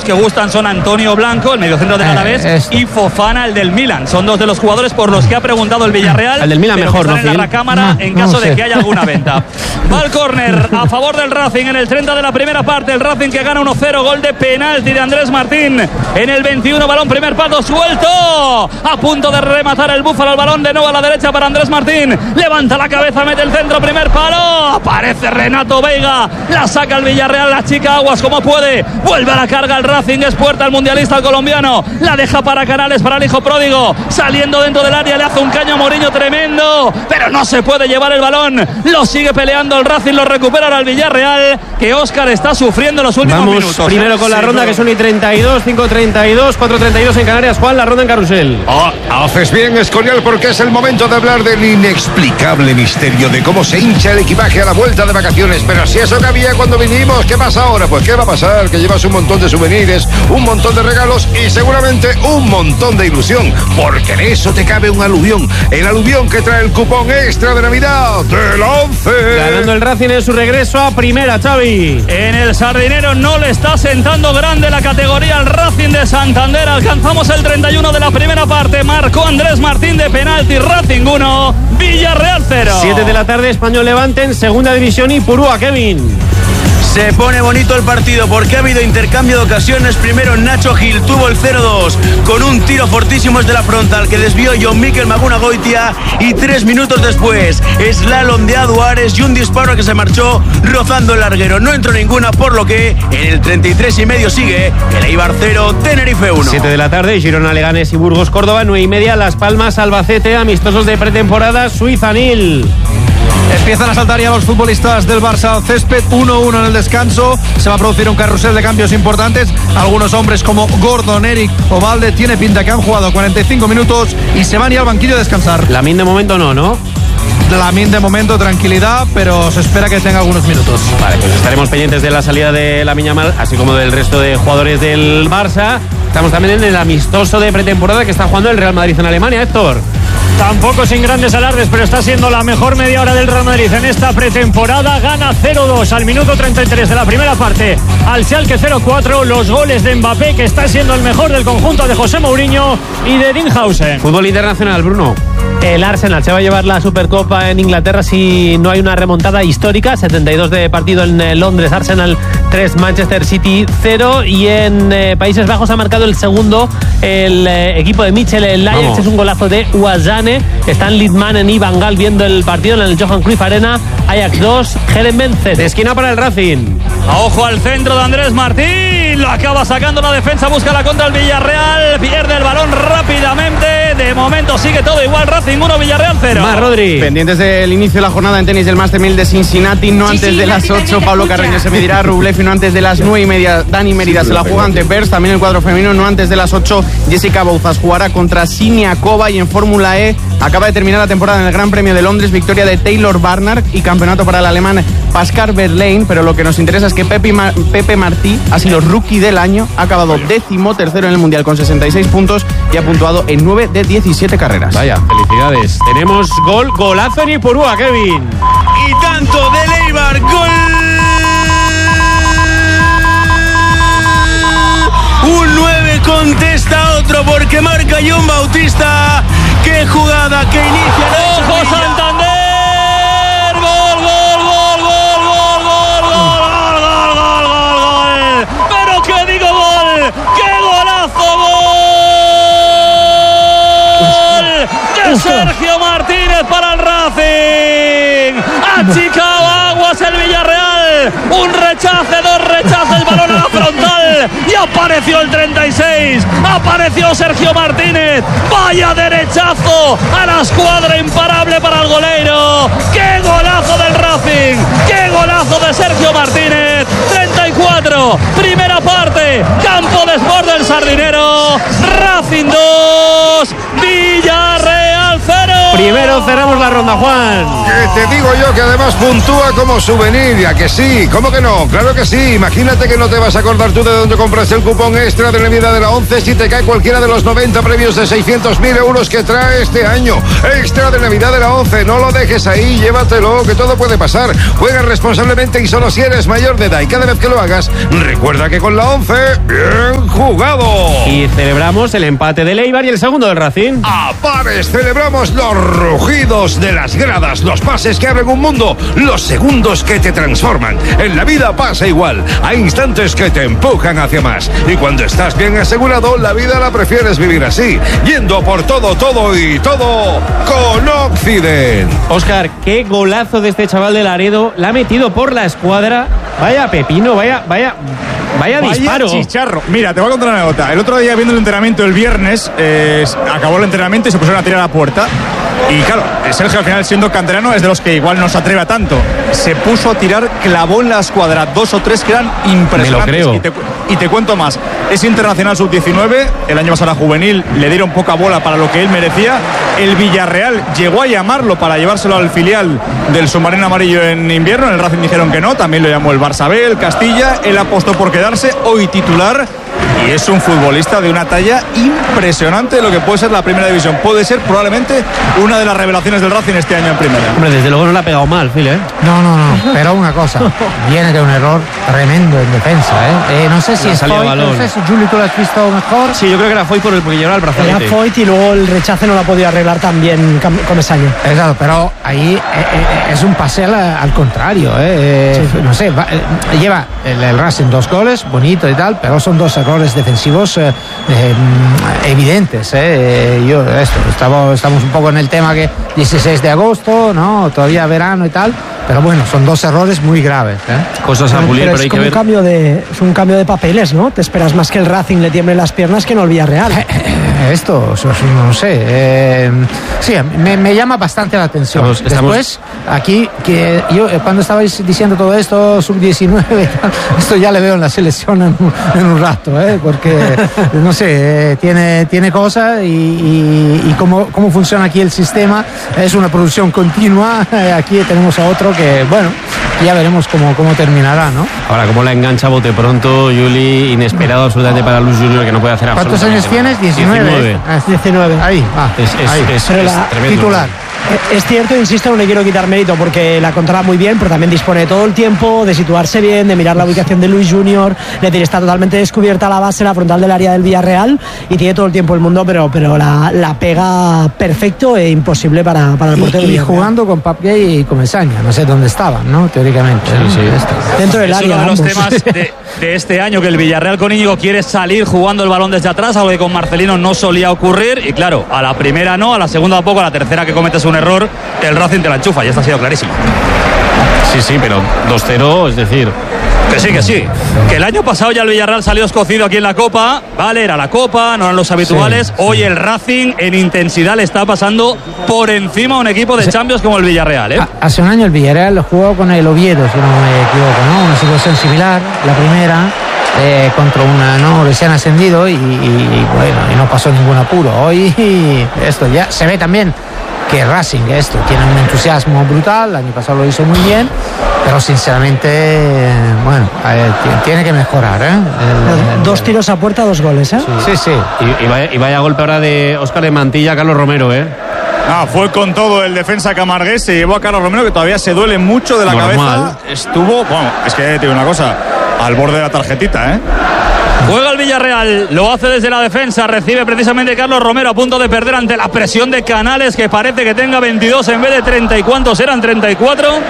que gustan son Antonio Blanco, el mediocentro del Alavés, y Fofana, el del Milan. Son dos de los jugadores por los que ha preguntado el Villarreal. El del Milan mejor, ¿no? En la recámara en caso de que haya alguna venta. Va el córner a favor del Racing en el 30 de la primera parte. El Racing que gana 1-0, gol de penalti de Andrés Martín. En el 21, balón primer palo suelto. A punto de rematar el Búfalo, el balón de nuevo a la derecha para Andrés Martín. Levanta la cabeza, mete el centro, primer palo. Aparece Renato Veiga. La saca el Villarreal, la chica Aguas como puede. Vuelve a la carga el Racing, es puerta el mundialista colombiano. La deja para Canales, para el hijo pródigo. Saliendo dentro del área, le hace un caño a Mourinho tremendo. Pero no se puede llevar el balón. Lo sigue peleando el Racing, lo recupera ahora el Villarreal. Que Óscar está sufriendo los últimos minutos. Vamos primero con la ronda, que son 1:32, 5:32, 4:32 en Canarias. Juan, la ronda en carrusel. Haces bien, Escorial, porque es el momento de hablar del inexplicable misterio de cómo se hincha el equipaje a la vuelta de vacaciones. Pero si eso que había cuando vinimos, ¿qué pasa ahora? Pues ¿qué va a pasar? Que llevas un montón de souvenirs, un montón de regalos y seguramente un montón de ilusión, porque en eso te cabe un aluvión. El aluvión que trae el cupón extra de Navidad del 11. Ganando el Racing en su regreso a primera, Xavi. En el Sardinero no le está sentando grande la categoría al Racing de Santander. Alcanzamos el 31 de la primera parte. Marcó Andrés Martín de penalti. Racing 1, Villarreal 0. 7 de la tarde, Español Levante en segunda división y Purúa, Kevin. Se pone bonito el partido porque ha habido intercambio de ocasiones. Primero Nacho Gil tuvo el 0-2 con un tiro fortísimo desde la frontal que desvió John Mikel Magunagoitia, y 3 minutos después slalom de Aduares y un disparo que se marchó rozando el larguero. No entró ninguna, por lo que en el 33,5 sigue el Eibar 0, Tenerife 1. 7 de la tarde, Girona, Leganés y Burgos, Córdoba. 9:30, Las Palmas, Albacete, amistosos de pretemporada, Suiza, Nil. Empiezan a saltar ya los futbolistas del Barça al césped. 1-1 en el descanso. Se va a producir un carrusel de cambios importantes. Algunos hombres como Gordon, Eric o Valde tiene pinta que han jugado 45 minutos y se van ya al banquillo a descansar. Lamine de momento no. Lamine de momento tranquilidad, pero se espera que tenga algunos minutos. Vale, pues estaremos pendientes de la salida de Lamine Yamal, así como del resto de jugadores del Barça. Estamos también en el amistoso de pretemporada que está jugando el Real Madrid en Alemania, Héctor. Tampoco sin grandes alardes, pero está siendo la mejor media hora del Real Madrid en esta pretemporada. Gana 0-2 al minuto 33 de la primera parte al Schalke 0-4. Los goles de Mbappé, que está siendo el mejor del conjunto de José Mourinho y de Dinhausen. Fútbol internacional, Bruno. El Arsenal se va a llevar la Supercopa en Inglaterra si no hay una remontada histórica. 72 de partido en Londres, Arsenal 3, Manchester City 0. Y en Países Bajos ha marcado el segundo el equipo de Michel, el Ajax. Es un golazo de Ouazzane. Están Lidmanen y Van Gaal viendo el partido en el Johan Cruyff Arena. Ajax 2, Herenveen 0. De esquina para el Racing. Ojo al centro de Andrés Martín. Lo acaba sacando la defensa, busca la contra el Villarreal. Pierde el balón rápidamente. De momento sigue todo igual. Racing 1, Villarreal 0. Más, Rodri. Pendientes del inicio de la jornada en tenis del Master 1000 de Cincinnati. No antes de las 8, Pablo Carreño se medirá a Rublev. Y no antes de las 9:30, Dani Mérida se la juega ante Berz. También el cuadro femenino. No antes de las 8, Jessica Bouzas jugará contra Siniakova. Y en Fórmula E acaba de terminar la temporada en el Gran Premio de Londres. Victoria de Taylor Barnard y campeonato para el alemán Pascal Wehrlein. Pero lo que nos interesa es que Pepe Martí ha sido rookie del año. Ha acabado 13º en el Mundial con 66 puntos y ha puntuado en 9 de 17 carreras. Vaya, felicidades. Tenemos golazo en Ipurúa, Kevin. Y tanto de Eibar, gol. Un 9 contesta otro porque marca John Bautista. ¡Qué jugada que inicia! ¡Ojo Santander! ¡Gol, gol, gol, gol, gol, gol, gol, gol, gol, gol, gol! ¡Pero qué digo gol! ¡Qué golazo! ¡Gol de Sergio Martínez para el Racing! ¡Achicao Aguas el Villarreal! Un rechace, dos rechaces, balón a la frontal y apareció el 36, apareció Sergio Martínez. Vaya derechazo a la escuadra, imparable para el goleiro. ¡Qué golazo del Racing! ¡Qué golazo de Sergio Martínez! 34, primera parte, campo de Sport del Sardinero. Racing 2, Villarreal 0. Primero cerramos la ronda, Juan. Que te digo yo que además puntúa como souvenir, ¿a que sí? ¿Cómo que no? Claro que sí. Imagínate que no te vas a acordar tú de dónde compraste el cupón extra de Navidad de la 11 si te cae cualquiera de los 90 premios de 600.000 euros que trae este año. Extra de Navidad de la 11. No lo dejes ahí, llévatelo, que todo puede pasar. Juega responsablemente y solo si eres mayor de edad. Y cada vez que lo hagas, recuerda que con la 11, bien jugado. Y celebramos el empate del Eibar y el segundo del Racing. A pares celebramos los rugidos de las gradas, los pases que abren un mundo, los segundos que te transforman. En la vida pasa igual, hay instantes que te empujan hacia más. Y cuando estás bien asegurado, la vida la prefieres vivir así, yendo por todo y todo con Occident. Óscar, qué golazo de este chaval de Laredo, la ha metido por la escuadra. Vaya pepino, vaya disparo. Chicharro. Mira, te voy a contar una anécdota. El otro día viendo el entrenamiento el viernes, acabó el entrenamiento y se pusieron a tirar a la puerta. Y claro, Sergio al final, siendo canterano, es de los que igual no se atreve a tanto. Se puso a tirar, clavó en la escuadra 2 o 3 que eran impresionantes. Me lo creo. Y te cuento más. Es internacional sub-19, el año pasado era juvenil, le dieron poca bola para lo que él merecía. El Villarreal llegó a llamarlo para llevárselo al filial del submarino amarillo en invierno. En el Racing dijeron que no, también lo llamó el Barça B, el Castilla. Él apostó por quedarse, hoy titular. Y es un futbolista de una talla impresionante de lo que puede ser la primera división. Puede ser probablemente una de las revelaciones del Racing este año en primera. Hombre, desde luego no le ha pegado mal, Phil, ¿eh? No, pero una cosa, viene de un error tremendo en defensa, ¿eh? No sé si es Foyt, no sé si Juli, tú lo has visto mejor. Sí, yo creo que era Foyt porque llegó al brazalete. Era Foyt y luego el rechace no lo ha podido arreglar también Comesaña. Exacto, pero ahí es un pase al contrario, sí. No sé, lleva el Racing 2 goles, bonito y tal, pero son 2 errores defensivos evidentes. Estamos un poco en el tema que 16 de agosto, ¿no? Todavía verano y tal, pero bueno, son 2 errores muy graves. Cosas a pulir, pero hay que ver. Es un cambio de papeles, ¿no? Te esperas más que el Racing le tiemble las piernas que no el Villarreal. Esto, no sé. Sí, me llama bastante la atención. Después, aquí, que yo cuando estabais diciendo todo esto, sub-19, esto ya le veo en la selección en un rato, porque, no sé, tiene cosas y cómo funciona aquí el sistema. Es una producción continua. Aquí tenemos a otro que, bueno, ya veremos cómo terminará, ¿no? Ahora, cómo la engancha bote pronto, Juli, inesperado absolutamente para Luis Junior, que no puede hacer absolutamente. ¿Cuántos años tienes? 19. 19. Ahí, es tremendo. Titular. Es cierto, insisto, no le quiero quitar mérito porque la controla muy bien, pero también dispone de todo el tiempo, de situarse bien, de mirar la ubicación de Luis Junior. Es decir, está totalmente descubierta la base, la frontal del área del Villarreal y tiene todo el tiempo el mundo, pero la pega perfecto e imposible para el portero. Y jugando con Pape Gueye y Comesaña, no sé dónde estaban, ¿no? Teóricamente. Sí. Dentro del área. Es uno de los temas de este año, que el Villarreal con Íñigo quiere salir jugando el balón desde atrás, algo que con Marcelino no solía ocurrir. Y claro, a la primera no, a la segunda tampoco, a la tercera que cometes un error, el Racing te la enchufa, y esto ha sido clarísimo. Sí, pero 2-0, es decir... Que sí. Que el año pasado ya el Villarreal salió escocido aquí en la Copa. Vale, era la Copa, no eran los habituales. Sí. Hoy el Racing en intensidad le está pasando por encima a un equipo de Champions como el Villarreal, ¿eh? Hace un año el Villarreal jugó con el Oviedo, si no me equivoco, ¿no? Una situación similar, la primera, contra un recién ascendido y no pasó ningún apuro. Hoy esto ya se ve también que Racing tiene un entusiasmo brutal. El año pasado lo hizo muy bien, pero sinceramente, tiene que mejorar, 2 tiros a puerta, 2 goles, Sí. Y vaya golpe ahora de Óscar de Mantilla a Carlos Romero, Fue con todo el defensa camargués, se llevó a Carlos Romero, que todavía se duele mucho de la cabeza. Estuvo, es que te digo una cosa, al borde de la tarjetita, Juega el Villarreal, lo hace desde la defensa, recibe precisamente Carlos Romero, a punto de perder ante la presión de Canales, que parece que tenga 22 en vez de 30. ¿Y cuántos eran? ¿34?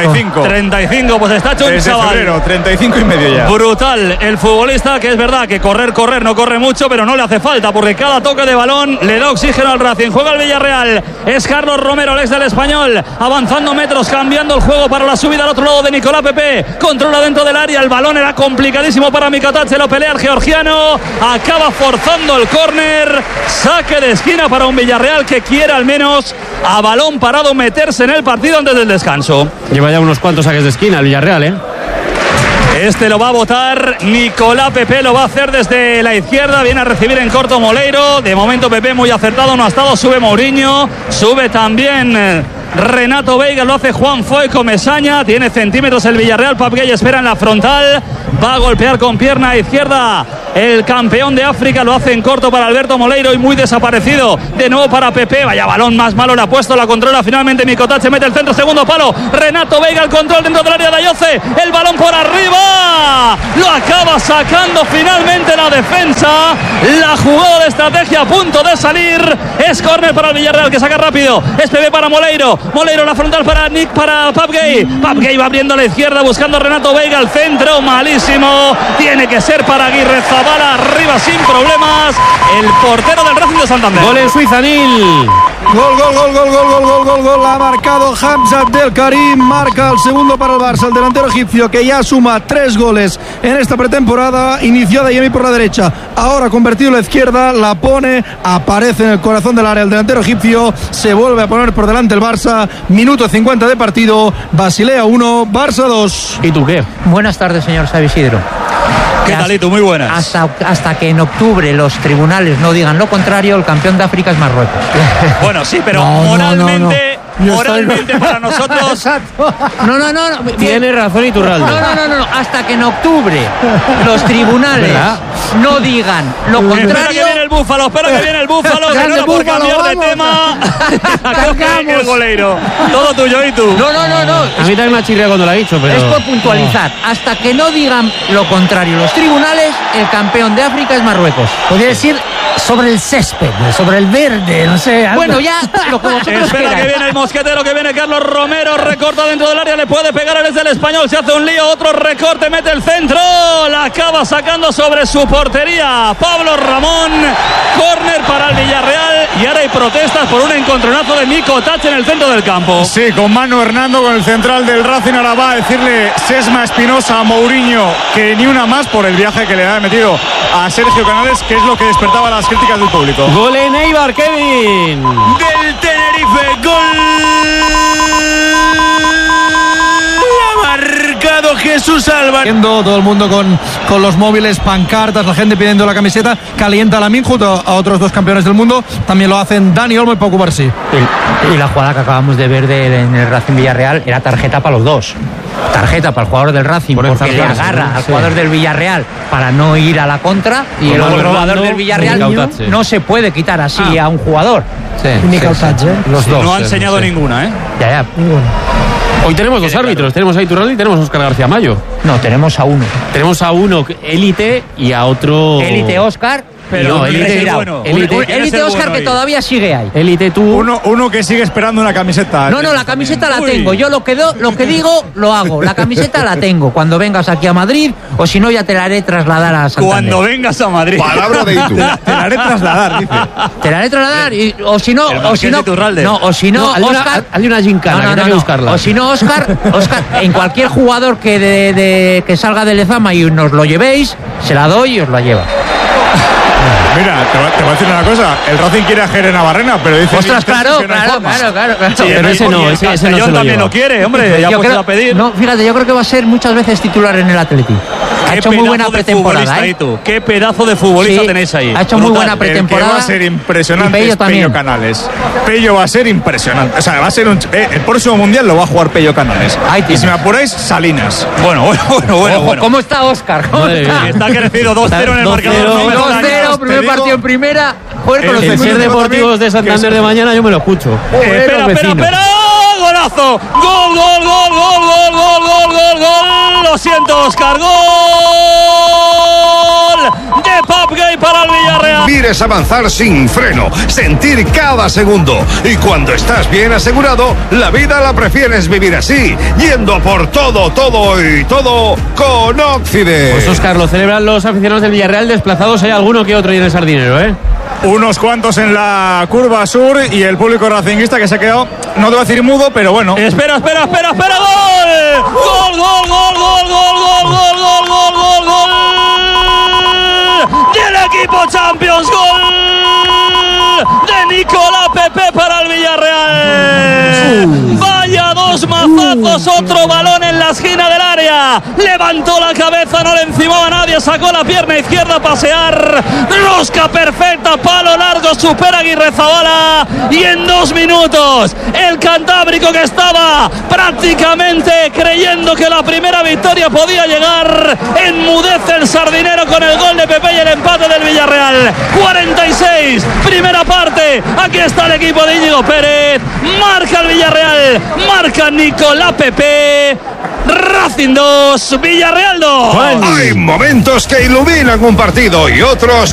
35, pues está hecho un chaval. Febrero, 35 y medio ya. Brutal el futbolista, que es verdad que correr no corre mucho, pero no le hace falta, porque cada toque de balón le da oxígeno al Racing. Juega el Villarreal, es Carlos Romero, el ex del Español, avanzando metros, cambiando el juego para la subida al otro lado de Nicolás Pepe, controla dentro del área, el balón era complicadísimo para Mikatat, se lo pelea el georgiano, acaba forzando el córner, saque de esquina para un Villarreal que quiere al menos a balón parado meterse en el partido antes del descanso. Lleva ya unos cuantos saques de esquina el Villarreal, Este lo va a botar Nicolás Pepe, lo va a hacer desde la izquierda, viene a recibir en corto Moleiro, de momento Pepe muy acertado, no ha estado, sube Mourinho, sube también Renato Veiga, lo hace Juan Foy, Comesaña, tiene centímetros el Villarreal, Pape Gueye espera en la frontal, va a golpear con pierna izquierda el campeón de África. Lo hace en corto para Alberto Moleiro y muy desaparecido de nuevo para Pepe. Vaya balón más malo le ha puesto, la controla finalmente Mikotache, mete el centro, segundo palo, Renato Veiga, el control dentro del área de Ayoce, el balón por arriba, lo acaba sacando finalmente la defensa. La jugada de estrategia a punto de salir, es córner para el Villarreal que saca rápido, es Pepe para Moleiro, la frontal para Nick, para Pape Gueye va abriendo a la izquierda buscando a Renato Veiga, el centro malísimo, tiene que ser para Aguirre Zabala, arriba sin problemas el portero del Racing de Santander. Gol en Suiza, Nil. Gol. Ha marcado Hamza Abdel Karim, marca el segundo para el Barça, el delantero egipcio que ya suma 3 goles en esta pretemporada. Inició Adeyemi por la derecha, ahora convertido a la izquierda, la pone, aparece en el corazón del área el delantero egipcio, se vuelve a poner por delante el Barça. Minuto 50 de partido, Basilea 1, Barça 2. ¿Y tú qué? Buenas tardes, señor Xavi Isidro. ¿Qué talito? Muy buenas. Hasta que en octubre los tribunales no digan lo contrario, el campeón de África es Marruecos. Bueno, sí, pero moralmente para nosotros. No. Tiene razón Iturralde. No. Hasta que en octubre los tribunales no digan lo contrario. Espera que viene el Búfalo, que no era por cambiar de tema. El goleiro. Todo tuyo, ¿y tú? No. A mí también me ha chirriado cuando lo ha dicho, pero. Es por puntualizar. Hasta que no digan lo contrario los tribunales, el campeón de África es Marruecos. Podría decir sobre el césped, sobre el verde, no sé. Bueno, ya lo que vosotros Espera queráis. que viene el mosquetero, que viene Carlos Romero, recorta dentro del área, le puede pegar desde el Español, se hace un lío, otro recorte, mete el centro, la acaba sacando sobre su portería Pablo Ramón, córner para el Villarreal y ahora hay protestas por un encontronazo de Mikotache en el centro del campo. Sí, con Manu Hernando, con el central del Racing, ahora va a decirle Sesma Espinosa a Mourinho que ni una más por el viaje que le ha metido a Sergio Canales, que es lo que despertaba las críticas del público. Gol en Eibar, Kevin. Del Tenerife, gol. Ha marcado Jesús Álvarez. Todo el mundo con los móviles, pancartas, la gente pidiendo la camiseta. Calienta Lamine junto a otros 2 campeones del mundo. También lo hacen Dani Olmo y Pau Cubarsí. Y la jugada que acabamos de ver en el Racing Villarreal era tarjeta para los dos. Tarjeta para el jugador del Racing porque le agarra al jugador del Villarreal para no ir a la contra, y el jugador del Villarreal no se puede quitar así a un jugador. Los dos. No ha enseñado ninguna, ¿eh? Ya, ninguna. Hoy tenemos 2 árbitros, tenemos a Iturralde y tenemos a Óscar García Mayo. No, tenemos a uno. Tenemos a uno élite y a otro. Élite Óscar. Pero no, Élite Óscar que todavía sigue ahí. Élite tú. Uno que sigue esperando una camiseta. No, la camiseta la tengo. Yo lo que digo, lo hago. La camiseta la tengo. Cuando vengas aquí a Madrid, o si no, ya te la haré trasladar a Santander. Cuando vengas a Madrid. Palabra de Itu. Te la haré trasladar, dice. Te la haré trasladar, o si no, Óscar. Hazle una gincana, hay que buscarla. O si no, Óscar, en cualquier jugador que salga de Lezama y nos lo llevéis, se la doy y os la lleva. Mira, te voy a decir una cosa. El Racing quiere a Jere Navarrena, pero dice... Ostras, claro. Sí, pero ese no se lo también lleva. lo quiere, hombre. Ya puedes a pedir. No, fíjate, yo creo que va a ser muchas veces titular en el Atleti. Ha hecho muy buena pretemporada. Qué pedazo de futbolista tenéis ahí. Ha hecho muy buena pretemporada. El que va a ser impresionante es Pello Canales. Pello va a ser impresionante. O sea, va a ser el próximo mundial lo va a jugar Pello Canales. Y si me apuráis, Salinas. Bueno. ¿Cómo está Óscar? Está crecido 2-0 en el marcador. 2-0, primer partido en primera. Joder, con los Ser Deportivos de Santander de mañana yo me lo escucho. Espera. Golazo. Gol. Lo siento, Óscar. Gol de Pape Gueye para el Villarreal. Quieres avanzar sin freno, sentir cada segundo. Y cuando estás bien asegurado, la vida la prefieres vivir así, yendo por todo con Occident. Pues Óscar, lo celebran los aficionados del Villarreal desplazados. Hay alguno que otro y en el Sardinero, ¿eh? Unos cuantos en la curva sur y el público racinguista que se ha quedado, no te voy a decir mudo, pero bueno. Espera. Gol del equipo Champions. Gol de Nicolás Pepe para el Villarreal. Vaya 2 mazazos, otro balón en la la esquina del área, levantó la cabeza, no le encimaba a nadie, sacó la pierna izquierda a pasear, rosca perfecta, palo largo, supera Aguirrezabala y en 2 minutos el cantábrico, que estaba prácticamente creyendo que la primera victoria podía llegar, enmudece el sardinero con el gol de Pepe y el empate del Villarreal. 46, primera parte, aquí está el equipo de Íñigo Pérez, marca el Villarreal, marca Nicolás Pepe. Racing 2, Villarreal 2. Hay momentos que iluminan un partido y otros